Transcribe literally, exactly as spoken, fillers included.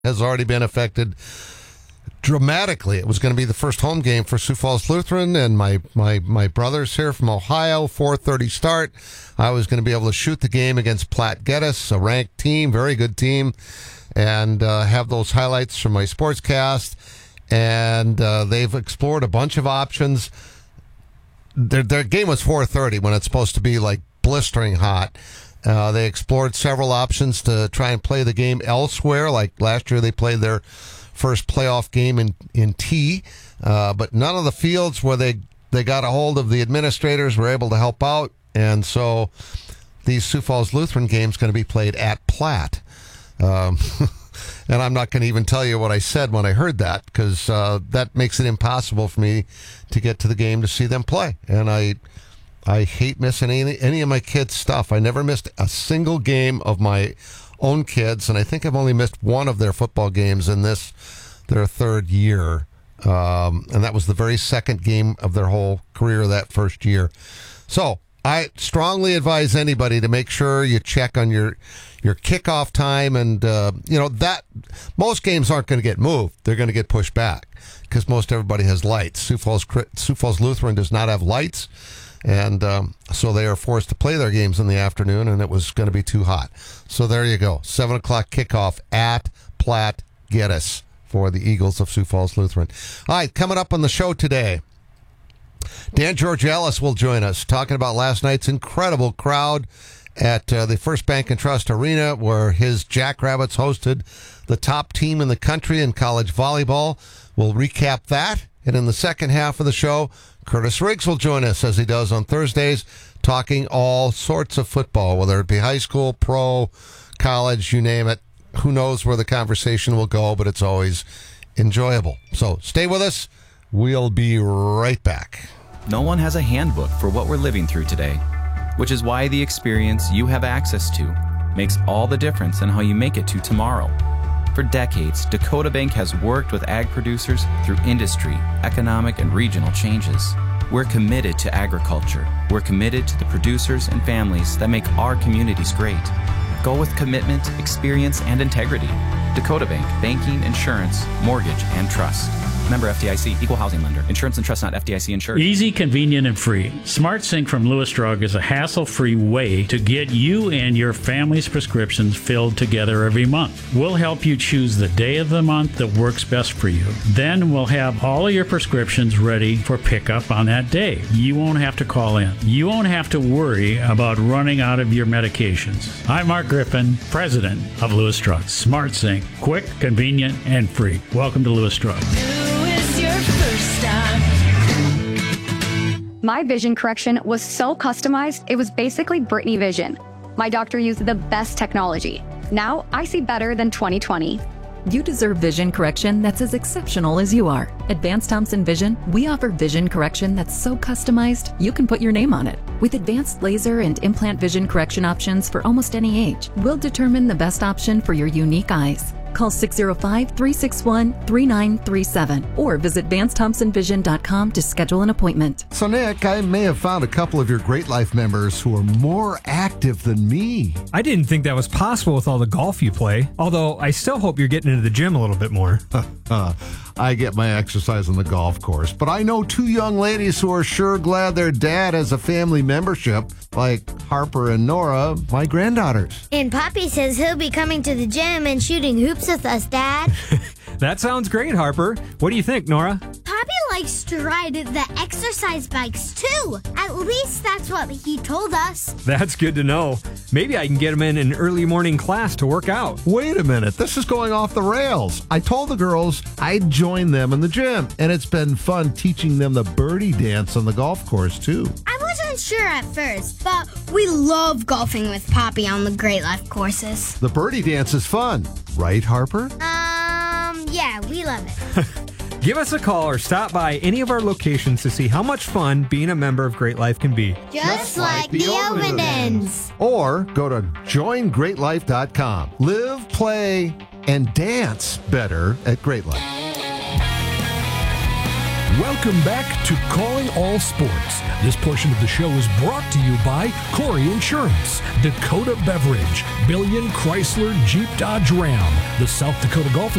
has already been affected dramatically. It was going to be the first home game for Sioux Falls Lutheran, and my, my, my brothers here from Ohio, four thirty start. I was going to be able to shoot the game against Platte Geddes, a ranked team, very good team, and uh, have those highlights from my sportscast. And uh, they've explored a bunch of options. Their, their game was four thirty when it's supposed to be like blistering hot. Uh, they explored several options to try and play the game elsewhere. Like last year, they played their first playoff game in, in T, uh, but none of the fields where they, they got a hold of the administrators were able to help out. And so these Sioux Falls Lutheran games going to be played at Platte. Um, and I'm not going to even tell you what I said when I heard that, because uh, that makes it impossible for me to get to the game to see them play. And I I hate missing any, any of my kids' stuff. I never missed a single game of my own kids, and I think I've only missed one of their football games in this, their third year. Um, and that was the very second game of their whole career that first year. So I strongly advise anybody to make sure you check on your your kickoff time, and uh, you know that most games aren't going to get moved; they're going to get pushed back because most everybody has lights. Sioux Falls Sioux Falls Lutheran does not have lights, and um, so they are forced to play their games in the afternoon, and it was going to be too hot. So there you go, seven o'clock kickoff at Platte Geddes for the Eagles of Sioux Falls Lutheran. All right, coming up on the show today, Dan Georgelis will join us, talking about last night's incredible crowd at uh, the First Bank and Trust Arena, where his Jackrabbits hosted the top team in the country in college volleyball. We'll recap that. And in the second half of the show, Curtis Riggs will join us, as he does on Thursdays, talking all sorts of football, whether it be high school, pro, college, you name it. Who knows where the conversation will go, but it's always enjoyable. So stay with us. We'll be right back. No one has a handbook for what we're living through today, which is why the experience you have access to makes all the difference in how you make it to tomorrow. For decades, Dakota Bank has worked with ag producers through industry, economic, and regional changes. We're committed to agriculture. We're committed to the producers and families that make our communities great. Go with commitment, experience, and integrity. Dakota Bank, banking, insurance, mortgage, and trust. Member F D I C, equal housing lender. Insurance and trust not F D I C insured. Easy, convenient, and free. SmartSync from Lewis Drug is a hassle-free way to get you and your family's prescriptions filled together every month. We'll help you choose the day of the month that works best for you. Then we'll have all of your prescriptions ready for pickup on that day. You won't have to call in. You won't have to worry about running out of your medications. I'm Mark Griffin, president of Lewis Drug. SmartSync, quick, convenient, and free. Welcome to Lewis Drug. My vision correction was so customized, it was basically Britney Vision. My doctor used the best technology. Now I see better than twenty twenty. You deserve vision correction that's as exceptional as you are. At Vance Thompson Vision, we offer vision correction that's so customized, you can put your name on it. With advanced laser and implant vision correction options for almost any age, we'll determine the best option for your unique eyes. Call six oh five, three six one, three nine three seven or visit vance thompson vision dot com to schedule an appointment. So, Nick, I may have found a couple of your Great Life members who are more active than me. I didn't think that was possible with all the golf you play, although I still hope you're getting into the gym a little bit more. I get my exercise on the golf course, but I know two young ladies who are sure glad their dad has a family membership, like Harper and Nora, my granddaughters. And Poppy says he'll be coming to the gym and shooting hoops with us, Dad. That sounds great, Harper. What do you think, Nora? Poppy likes to ride the exercise bikes, too. At least that's what he told us. That's good to know. Maybe I can get him in an early morning class to work out. Wait a minute. This is going off the rails. I told the girls I'd join them in the gym, and it's been fun teaching them the birdie dance on the golf course, too. I wasn't sure at first, but we love golfing with Poppy on the Great Life courses. The birdie dance is fun, right, Harper? Um, yeah, we love it. Give us a call or stop by any of our locations to see how much fun being a member of Great Life can be. Just, Just like, like the Ovendens. Or go to join great life dot com. Live, play, and dance better at Great Life. Welcome back to Calling All Sports. This portion of the show is brought to you by Corey Insurance, Dakota Beverage, Billion Chrysler Jeep Dodge Ram, the South Dakota Golf